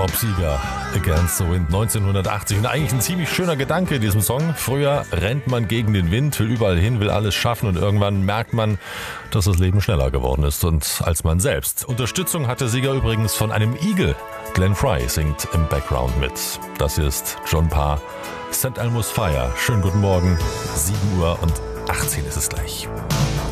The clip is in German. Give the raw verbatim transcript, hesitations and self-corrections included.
Top-Sieger Against the Wind neunzehnhundertachtzig. Und eigentlich ein ziemlich schöner Gedanke in diesem Song. Früher rennt man gegen den Wind, will überall hin, will alles schaffen und irgendwann merkt man, dass das Leben schneller geworden ist und als man selbst. Unterstützung hat der Sieger übrigens von einem Igel. Glenn Frey singt im Background mit. Das hier ist John Parr, Saint Elmo's Fire. Schönen guten Morgen, sieben Uhr und achtzehn ist es gleich.